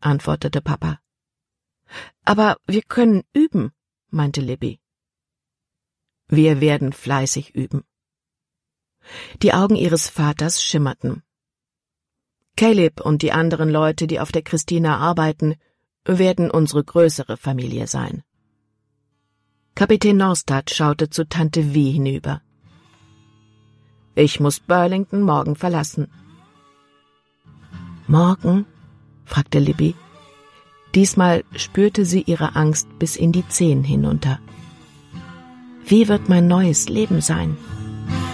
antwortete Papa. »Aber wir können üben«, meinte Libby. »Wir werden fleißig üben.« Die Augen ihres Vaters schimmerten. »Caleb und die anderen Leute, die auf der Christina arbeiten, werden unsere größere Familie sein.« Kapitän Norstad schaute zu Tante V hinüber. »Ich muss Burlington morgen verlassen.« »Morgen?« fragte Libby. Diesmal spürte sie ihre Angst bis in die Zehen hinunter. Wie wird mein neues Leben sein?